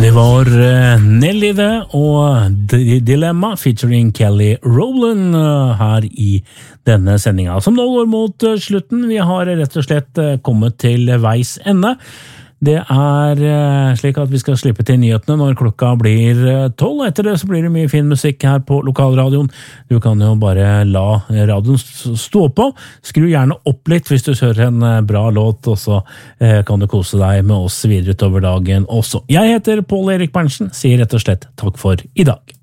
Det var Nelly det, og Dilemma featuring Kelly Rowland her i denne sendingen, som nå går mot slutten. Vi har rett og slett kommet til veis ende. Det slik at vi skal slippe til nyhetene når klokka blir 12. Etter det så blir det mye fin musikk her på lokalradioen. Du kan jo bare la radioen stå på. Skru gjerne opp litt hvis du hører en bra låt, og så kan du kose deg med oss videre utover dagen også. Jeg heter Pål Erik Berntsen, sier rett og slett takk for i dag.